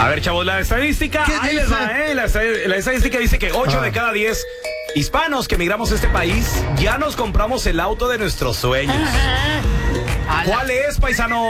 A ver, chavos, la estadística. ¿Qué Ahí les dice? va, la estadística dice que 8 de cada 10 hispanos que emigramos a este país ya nos compramos el auto de nuestros sueños. ¿Cuál es, paisano?